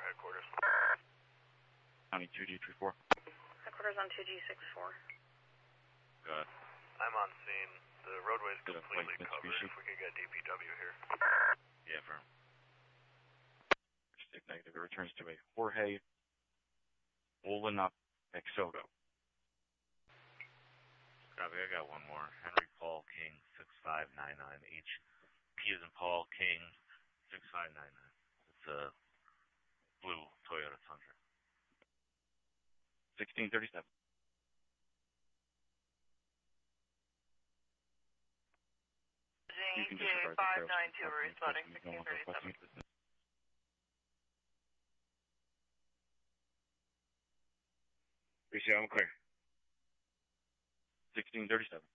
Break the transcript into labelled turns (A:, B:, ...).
A: headquarters.
B: County 2G34.
C: Headquarters on 2G64.
B: Good.
A: I'm on scene. The roadway is completely covered. If we could get DPW here.
B: Yeah, firm. Stick negative. It returns to a Jorge Olena Exodo. Copy, I got one more. Henry Paul King 6599H. P as in Paul King 6599. It's a blue Toyota Tundra. 1637. You can disregard the
D: 592 responding 1637.
B: Appreciate it, I'm clear. 1637.